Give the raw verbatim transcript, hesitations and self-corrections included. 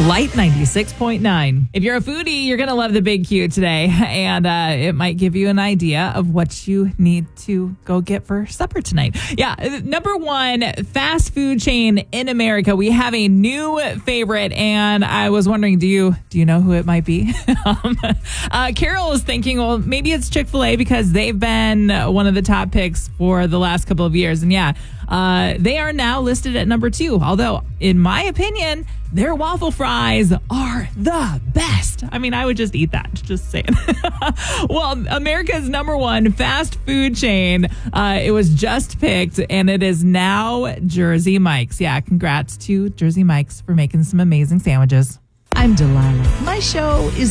Light ninety-six point nine. If you're a foodie, you're going to love the Big Q today. And uh, it might give you an idea of what you need to go get for supper tonight. Yeah, number one fast food chain in America. We have a new favorite. And I was wondering, do you do you know who it might be? um, uh, Carol is thinking, well, maybe it's Chick-fil-A because they've been one of the top picks for the last couple of years. And yeah, uh, they are now listed at number two. Although, in my opinion, their waffle fries are the best. I mean, I would just eat that, just saying. Well, America's number one fast food chain, uh, it was just picked, and it is now Jersey Mike's. Yeah, congrats to Jersey Mike's for making some amazing sandwiches. I'm Delilah. My show is